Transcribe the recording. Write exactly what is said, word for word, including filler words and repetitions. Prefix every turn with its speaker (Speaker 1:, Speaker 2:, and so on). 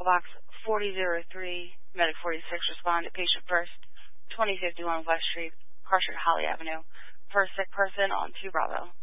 Speaker 1: Box forty oh three, Medic forty-six, respond to patient first, twenty fifty-one West Street, Carshot Holly Avenue, for a sick person on two Bravo.